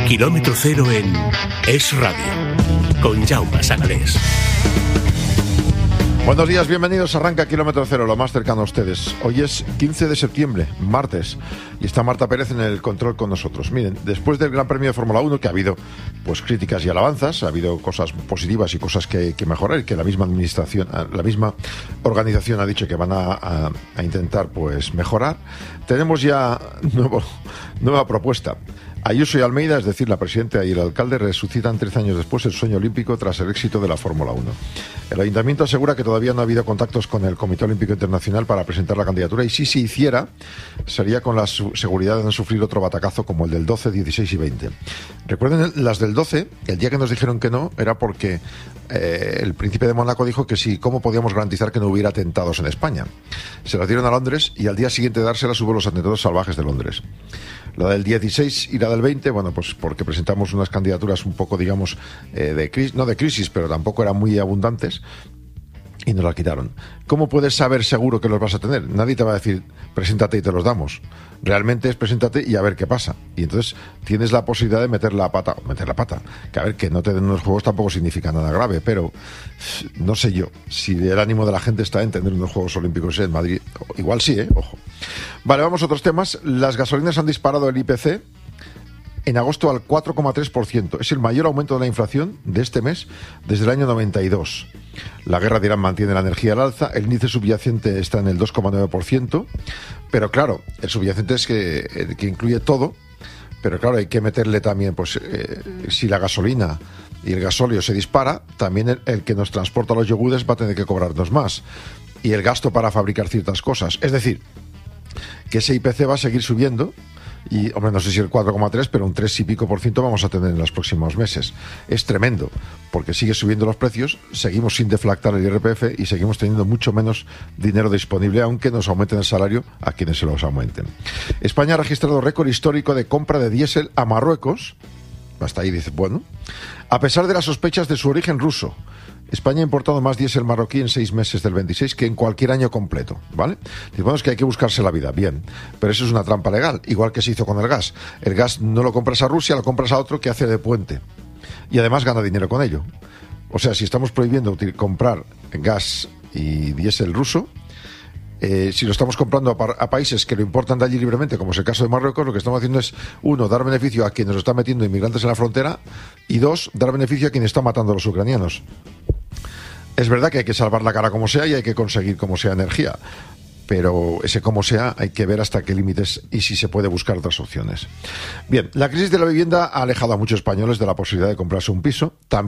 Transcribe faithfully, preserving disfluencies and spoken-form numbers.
Kilómetro cero en Es Radio, con Jaume Sagalés. Buenos días, bienvenidos. Arranca Kilómetro Cero, lo más cercano a ustedes. Hoy es quince de septiembre, martes, y está Marta Pérez en el control con nosotros. Miren, después del Gran Premio de Fórmula uno, que ha habido pues críticas y alabanzas, ha habido cosas positivas y cosas que, que mejorar, y que la misma administración, la misma organización ha dicho que van a, a, a intentar pues mejorar, tenemos ya nuevo, nueva propuesta. Ayuso y Almeida, es decir, la presidenta y el alcalde, resucitan trece años después el sueño olímpico tras el éxito de la Fórmula uno. El ayuntamiento asegura que todavía no ha habido contactos con el Comité Olímpico Internacional para presentar la candidatura, y si se hiciera, sería con la seguridad de no sufrir otro batacazo como el del doce, dieciséis y veinte. Recuerden, las del doce, el día que nos dijeron que no, era porque eh, el príncipe de Mónaco dijo que sí, ¿cómo podíamos garantizar que no hubiera atentados en España? Se las dieron a Londres y al día siguiente de dárselas hubo los atentados salvajes de Londres. La del dieciséis y la del veinte, bueno, pues porque presentamos unas candidaturas un poco, digamos, eh, de crisis, no de crisis, pero tampoco eran muy abundantes, y nos la quitaron. ¿Cómo puedes saber seguro que los vas a tener? Nadie te va a decir, preséntate y te los damos. Realmente es preséntate y a ver qué pasa. Y entonces tienes la posibilidad de meter la pata, meter la pata. Que a ver, que no te den unos juegos tampoco significa nada grave, pero no sé yo si el ánimo de la gente está en tener unos Juegos Olímpicos en Madrid. Igual sí, ¿eh? Ojo. Vale, vamos a otros temas. Las gasolinas han disparado el I P C en agosto al cuatro coma tres por ciento. Es el mayor aumento de la inflación de este mes desde el año noventa y dos. La guerra de Irán mantiene la energía al alza. El índice subyacente está en el dos coma nueve por ciento. Pero claro, el subyacente es que, que incluye todo. Pero claro, hay que meterle también, pues, eh, si la gasolina y el gasóleo se dispara, también el, el que nos transporta los yogures va a tener que cobrarnos más. Y el gasto para fabricar ciertas cosas. Es decir, que ese I P C va a seguir subiendo. Y, hombre, no sé si el cuatro coma tres, pero un tres y pico por ciento vamos a tener en los próximos meses. Es tremendo, porque sigue subiendo los precios, seguimos sin deflactar el I R P F y seguimos teniendo mucho menos dinero disponible, aunque nos aumenten el salario a quienes se los aumenten. España ha registrado récord histórico de compra de diésel a Marruecos. Hasta ahí dice, bueno, a pesar de las sospechas de su origen ruso. España ha importado más diésel marroquí en seis meses del veintiséis que en cualquier año completo, ¿vale? Digamos que hay que buscarse la vida, bien, pero eso es una trampa legal, igual que se hizo con el gas. El gas no lo compras a Rusia, lo compras a otro que hace de puente, y además gana dinero con ello. O sea, si estamos prohibiendo comprar gas y diésel ruso, Eh, si lo estamos comprando a, a países que lo importan de allí libremente, como es el caso de Marruecos, lo que estamos haciendo es, uno, dar beneficio a quienes lo están metiendo inmigrantes en la frontera, y dos, dar beneficio a quienes están matando a los ucranianos. Es verdad que hay que salvar la cara como sea y hay que conseguir como sea energía, pero ese como sea hay que ver hasta qué límites y si se puede buscar otras opciones. Bien, la crisis de la vivienda ha alejado a muchos españoles de la posibilidad de comprarse un piso. También